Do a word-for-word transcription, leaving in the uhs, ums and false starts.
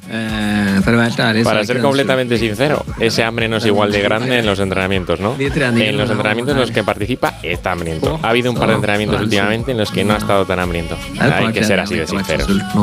Eh, per verità, adesso Para anche ser da completamente sincero, ese hambre no es igual de grande en los entrenamientos, ¿no? En los entrenamientos en los que participa está hambriento. Ha habido un par de entrenamientos últimamente en los que no ha estado tan hambriento. Hay que ser así de sincero. sul- no,